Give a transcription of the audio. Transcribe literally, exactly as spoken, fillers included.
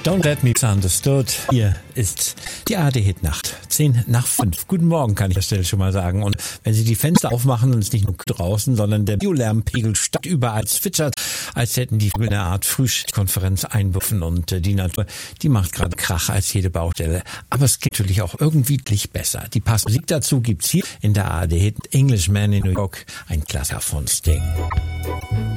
Don't let me misunderstood. Hier ist die A R D-Hit-Nacht. Zehn nach fünf. Guten Morgen, kann ich an der Stelle schon mal sagen. Und wenn Sie die Fenster aufmachen, und es nicht nur draußen, sondern der Biolärmpegel statt überall zwitschert, als hätten die Vögel eine Art Frühstückskonferenz einberufen. Und äh, die Natur, die macht gerade Krach als jede Baustelle. Aber es geht natürlich auch irgendwie besser. Die passende Musik dazu gibt's hier in der A R D-Hit Englishman in New York. Ein Klassiker von Sting.